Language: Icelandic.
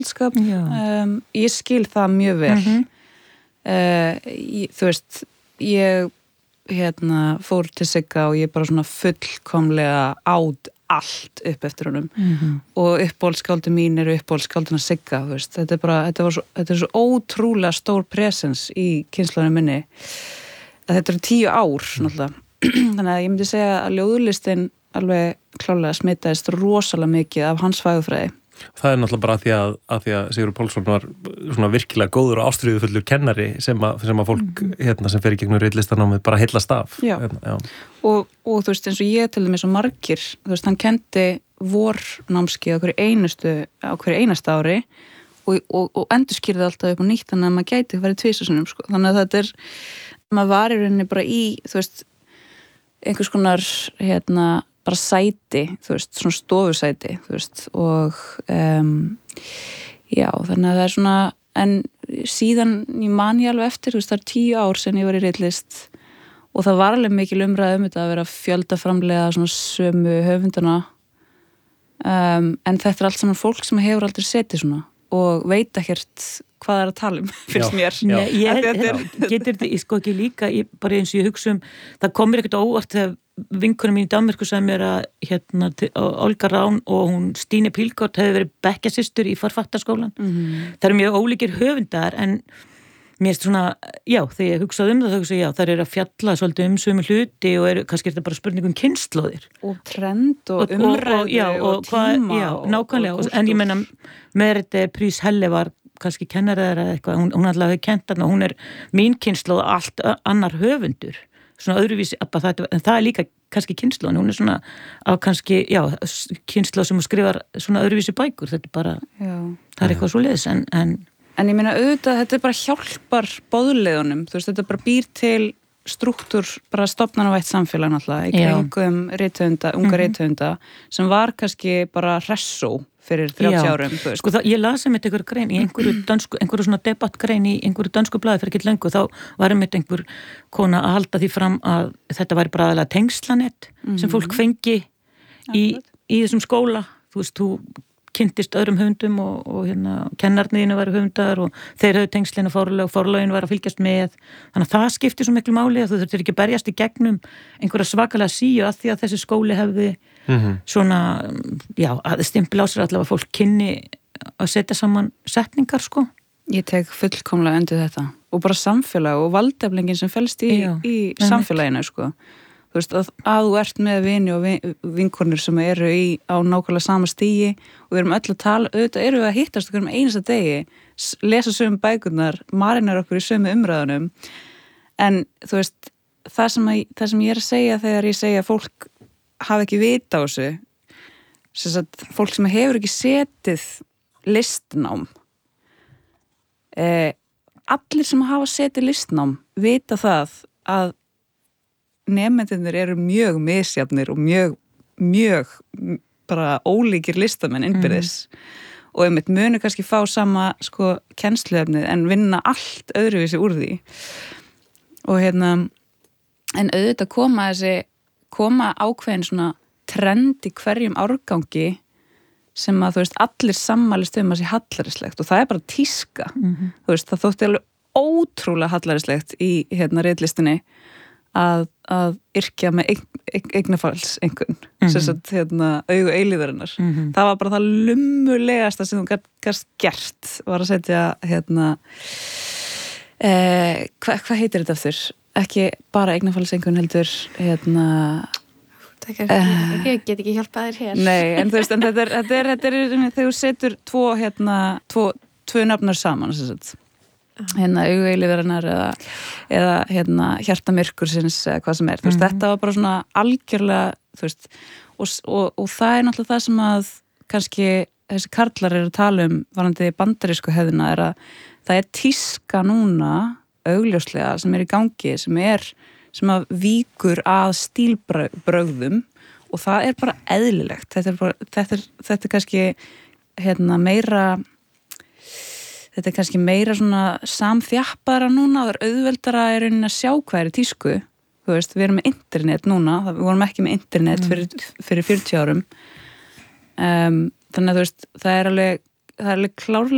skap, ég skil það mjög vel. Þú veist, ég fór til Sigga og ég bara svona fullkomlega át allt upp eftir honum og uppáhaldsskáldin mín eru uppáhaldsskáldin að Sigga, þú veist, þetta er svo ótrúlega stór presens í kynslóðinu minni að þetta eru 10 ár náttúrulega, þannig að ég myndi segja að ljóðlistin alveg klálega smitaðist rosalega mikið af hans fagurfræði. Það er náttúrulega bara að því að Sigurður Pálsson var svona virkilega góður og ástríðufullur kennari sem að fólk sem fer í gegnum ritlistanámið bara heillast af. Já. Og þú veist, eins og ég til dæmis og margir, þú veist, hann kendi vornámskeið á hverju einasta ári og endurskýrði alltaf upp á nýtt, þannig að maður gæti verið tvisvarsinnum, sko. Þannig að þetta maður var í rauninni bara í, þú veist, einhvers konar, bara sæti, þú veist, svona stofusæti, þú veist, og já, þannig að það er svona, en síðan ég man ég alveg eftir, þú veist, það er 10 ár sem ég var í ritlist og það var alveg mikil umræða þetta að vera fjöldaframlega svona sömu höfundana, en þetta er allt saman fólk sem hefur aldrei setið svona og veit ekkert hvað það er að tala finnst mér. Getur þetta, ég sko ekki líka, bara eins og ég hugsa það komir ekkert óvart þegar vinkonum mín í Danmörku sem er að Olga Rán og hún Stíne Pilgård hefði verið bekkjasystur í Forfattarskólan. Það eru mjög ólíkir höfundar en mér er svona, já, þegar ég hugsaði það, þá hugsaði ég, já, það eru að fjalla svolítið sömu hluti og kannski er þetta bara spurning kynslóðir. Og trend og umræðu og tíma. Já, nákvæmlega, en ég meina, Merete Prís Helle var kannski kennari eða eitthvað, hún alltaf hefur kennt hana og hún er mín kynslóð allt annar höfundur. Svona öðruvísi, en það er líka kannski kynslóðin, hún er svona á kannski, já, kynslóð sem hún skrifar svona öðruvísi bækur, þetta er bara, það er eitthvað svo leiðis, En ég meina auðvitað, þetta er bara hjálpar boðleiðunum, þú veist, þetta bara býr til struktúr, bara stofnanavætt samfélag náttúrulega, í kringum rithöfunda, unga rithöfunda, sem var kannski bara hressó fyrir 30 árum. Sko ég las einhver grein í einhverju svona debattgrein í einhverju dansku blaði fyrir ekki lengur, þá var einhver kona að halda því fram að þetta væri bara aðalega tengslanett sem fólk fengi í þessum skóla, þú veist, þú kynntist öðrum höfundum og kennarniðinu væri höfundar og þeir höfðu tengslin og forlögin var að fylgjast með, þannig að það skiptir svo miklu máli að þú þurftir ekki berjast í gegnum einhverja svakalega síu að því að þessi skóli hefði svona, já, að stimpla á sér allavega fólk kynni að setja saman setningar, sko. Ég tek fullkomlega undir þetta og bara samfélag og valdeflingin sem felst í samfélaginu, sko. Þú veist, að þú ert með vini og vinkonur sem eru á nákvæmlega sama stigi og við erum öll að tala, auðvitað eru við að hittast okkur einasta degi, lesa sömu bækurnar, marinar okkur í sömu umræðunum, en þú veist, það sem ég er að segja þegar ég segja að fólk hafi ekki vita á þessu, sem sagt, fólk sem hefur ekki setið listnám, allir sem hafa setið listnám vita það að nemendurnir eru mjög misjafnir og mjög bara ólíkir listamenn innbyrðis og einmitt munu kannski fá sama sko kennsluefnið en vinna allt öðruvísi úr því og en auðvitað koma ákveðin svona trend í hverjum árgangi sem að þú veist allir sammælist að sé hallærislegt og það er bara tíska þú veist það þótti alveg ótrúlega hallærislegt í ritlistinni að yrkja með eignafalseinkunn sem sagt augu eilíðarinnar það var bara það lummulegasta sem þú gast gert var að setja hvað heitir þetta aftur? Ekki bara eignafalseinkunn heldur ég get ekki hjálpað þér hér Nei, en þú veist, en þetta er þegar þú setur tvö nöfnar saman sem sagt augu eilíðarinnar eða hjartamirkursins eða hvað sem er, þú veist, þetta var bara svona algjörlega, þú veist og það er náttúrulega það sem að kannski þessi karlar eru að tala varðandi bandarísku hefðina er að það er tíska núna augljóslega sem er í gangi sem að víkur að stílbrögðum og það er bara eðlilegt þetta er kannski þetta er kannski meira svona samþjappara núna, það er auðveldara í rauninni að sjá hvað er í tísku þú veist, við erum með internet núna við vorum ekki með internet fyrir 40 árum þannig að þú veist, það er alveg klárlega